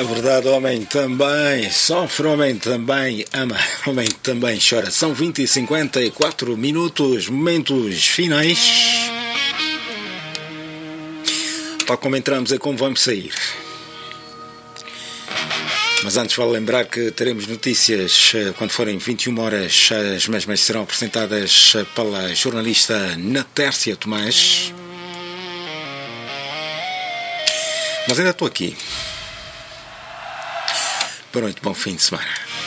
É verdade, homem também sofre, homem também ama, homem também chora. São 20h54, momentos finais. Tal como entramos é como vamos sair. Mas antes vale lembrar que teremos notícias quando forem 21 horas. As mesmas serão apresentadas pela jornalista Natércia Tomás. Mas ainda estou aqui. Boa noite, bom fim de semana.